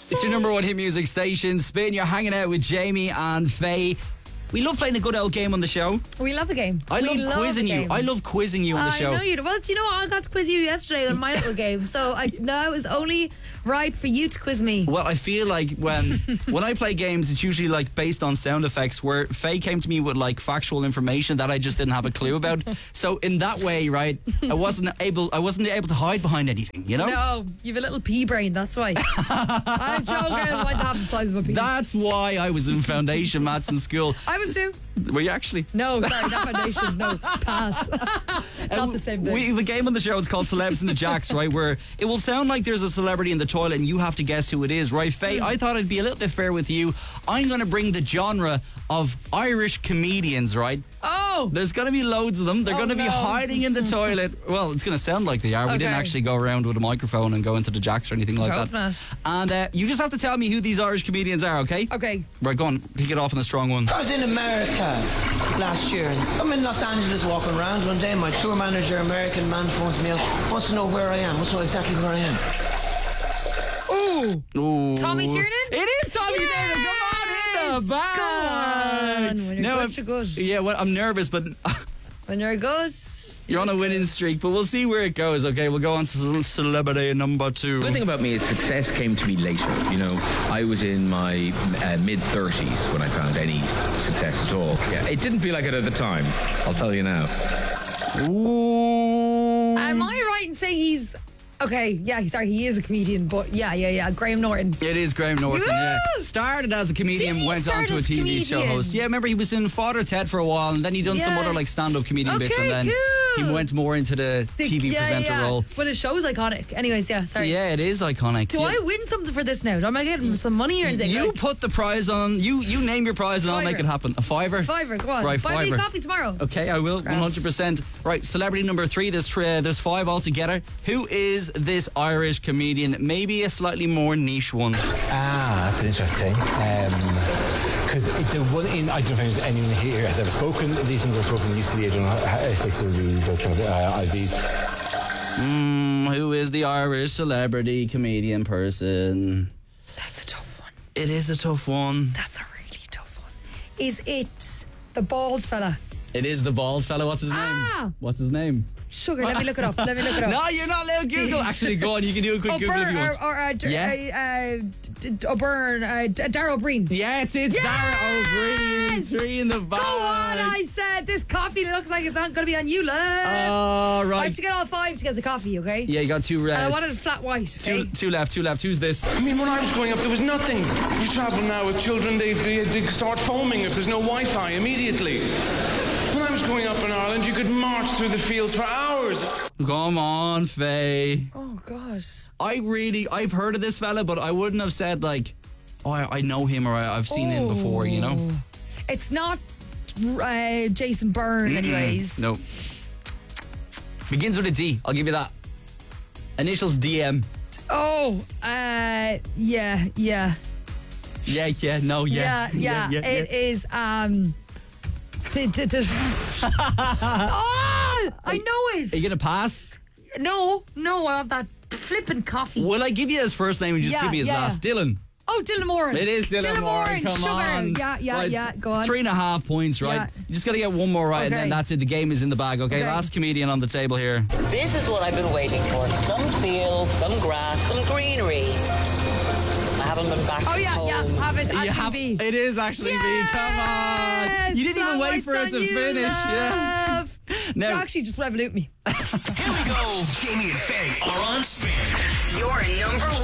It's your number one hit music station. Spin, you're hanging out with Jamie and Faye. We love playing a good old game on the show. We love a game. I love quizzing you. I love quizzing you on the show. I know you do. Well, do you know what? I got to quiz you yesterday on my little game. So now it's only right for you to quiz me. Well, I feel like when I play games, it's usually like based on sound effects, where Faye came to me with like factual information that I just didn't have a clue about. So in that way, right, I wasn't able to hide behind anything, you know? No, you've a little pea brain, that's why. I'm joking. Mine's half the size of a pea. That's why I was in foundation maths in school. I was too. Were you actually? No, sorry, not foundation. No, pass. Not the same thing. We have a game on the show. It's called Celebs and the Jacks, right? Where it will sound like there's a celebrity in the toilet and you have to guess who it is, right? Faye, I thought I'd be a little bit fair with you. I'm going to bring the genre of Irish comedians, right? Oh! There's going to be loads of them. They're going to be hiding in the toilet. Well, it's going to sound like they are. We didn't actually go around with a microphone and go into the jacks or anything like that. Not. And you just have to tell me who these Irish comedians are, okay? Okay. Right, go on. Kick it off on a strong one. I was in America last year. I'm in Los Angeles walking around one day. My tour manager, American man, phones me up. Wants to know where I am. Wants to know exactly where I am. Ooh. Tommy Tiernan? It is Tommy Tiernan. Come on in the bag. Go on. When you're good, you're good. Yeah, well, I'm nervous, but when you're good, you're on a winning streak. But we'll see where it goes. Okay, we'll go on to celebrity number 2. The good thing about me is success came to me later. You know, I was in my mid-30s when I found any success at all. Yeah, it didn't feel like it at the time. I'll tell you now. Ooh. am I right in saying he's... Okay, yeah, sorry, he is a comedian, but yeah, Graham Norton. It is Graham Norton, yeah. Started as a comedian, went on to a TV show host. Yeah, remember he was in Father Ted for a while, and then he done some other like stand-up comedian bits, and then he went more into the TV presenter role. But his show is iconic. Anyways, yeah, sorry. Yeah, it is iconic. Do I win something for this now? Am I getting some money or anything? You put the prize on, you name your prize and I'll make it happen. A fiver? Fiver, go on. Right, buy me coffee tomorrow. Okay, I will, 100%. Right, celebrity number 3, there's 5 altogether. Who is this Irish comedian? Maybe a slightly more niche one. That's interesting. Because the one in, I don't know if anyone here has ever spoken. These things were spoken in UCD. I don't know if they still do those kind of IVs. Who is the Irish celebrity comedian person? That's a tough one. It is a tough one. That's a really tough one. Is it the bald fella? It is the bald fella. What's his name? What's his name? Sugar, let me look it up. No, you're not allowed to Google. Actually, go on. You can do a quick Google if you want. Darragh O'Brien. Yes, it's Darragh O'Brien. 3 in the bag. Go on, I said. This coffee looks like it's not going to be on you, love. Oh, right. I have to get all 5 to get the coffee, okay? Yeah, you got 2 red. And I wanted a flat white, okay? Two left. Who's this? I mean, when I was growing up, there was nothing. You travel now with children, they start foaming if there's no Wi-Fi immediately. When I was growing up in Ireland, you could march through the fields for hours. Come on, Faye. Oh, gosh. I've heard of this fella, but I wouldn't have said, like, oh, I know him or I've seen him before, you know? It's not Jason Byrne, anyways. No. Begins with a D. I'll give you that. Initials DM. Oh, yeah. Yeah. It is, oh, I know it. Are you going to pass? No, I have that flipping coffee. Will I give you his first name and just give me his last? Dylan. Oh, Dylan Moran. It is Dylan Moran. Come Sugar. on. Yeah, go on. 3.5 points, right? Yeah. You just got to get one more right, and then that's it. The game is in the bag, okay? Last comedian on the table here. This is what I've been waiting for. Some fields, some grass, some greenery. I haven't been back home. Have it actually be. It is actually B. Come on. You didn't even wait for it to finish. Yeah. Now, actually, just revolute me. Here we go. Jamie and Faye